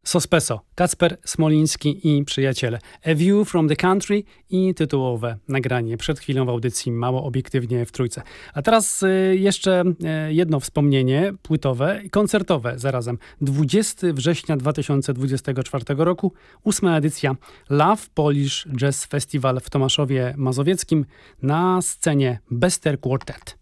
Sospeso, Kacper Smoliński i przyjaciele. A View from the Country i tytułowe nagranie przed chwilą w audycji Mało Obiektywnie w Trójce. A teraz jeszcze jedno wspomnienie płytowe i koncertowe zarazem. 20 września 2024 roku, 8. edycja Love Polish Jazz Festival w Tomaszowie Mazowieckim na scenie Bester Quartet.